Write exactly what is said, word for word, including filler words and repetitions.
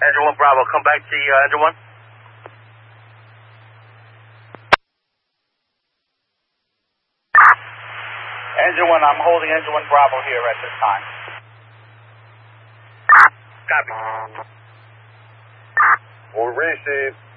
Engine one Bravo, come back to uh, Engine one. Engine one, I'm holding Engine one Bravo here at this time. Copy. We'll receive.